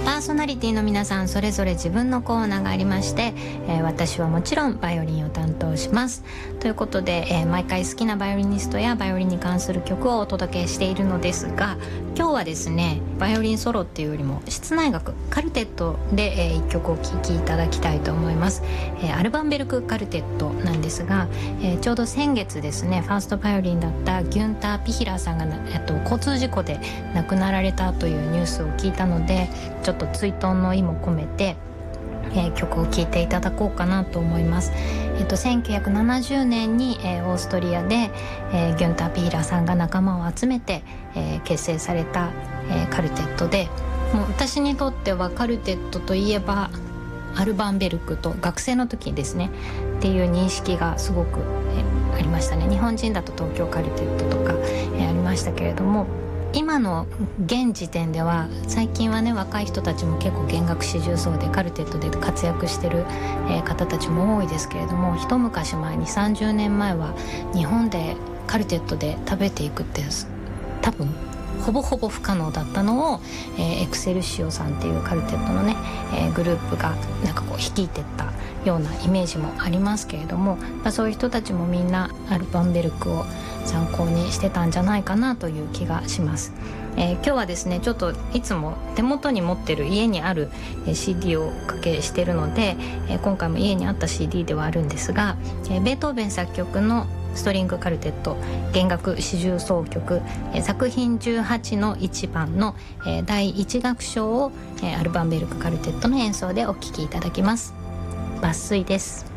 パーソナリティの皆さんそれぞれ自分のコーナーがありまして、私はもちろんバイオリンを担当しますということで、毎回好きなバイオリニストやバイオリンに関する曲をお届けしているのですが、今日はですねバイオリンソロっていうよりも室内楽カルテットで、1曲お聴きいただきたいと思います。アルバンベルクカルテットなんですが、ちょうど先月ですねファーストバイオリンだったギュンター・ピヒラーさんが、交通事故で亡くなられたというニュースを聞いたので、ちょっと追悼の意も込めて、曲を聴いていただこうかなと思います。1970年に、オーストリアで、ギュンター・ピヒラーさんが仲間を集めて、結成された、カルテットで、もう私にとってはカルテットといえばアルバンベルクと学生の時ですねっていう認識がすごく、ありましたね。日本人だと東京カルテットとか、ありましたけれども、今の現時点では最近はね若い人たちも結構弦楽四重奏でカルテットで活躍してる、方たちも多いですけれども、一昔前に30年前は日本でカルテットで食べていくって多分ほぼほぼ不可能だったのを、エクセルシオさんっていうカルテットのね、グループがなんかこう率いてったようなイメージもありますけれども、そういう人たちもみんなアルバンベルクを参考にしてたんじゃないかなという気がします。今日はですねちょっといつも手元に持ってる家にある CD をおかけしてるので、今回も家にあった CD ではあるんですが、ベートーベン作曲のストリングカルテット弦楽四重奏曲、作品18の1番の、第1楽章を、アルバンベルクカルテットの演奏でお聴きいただきます。抜粋です。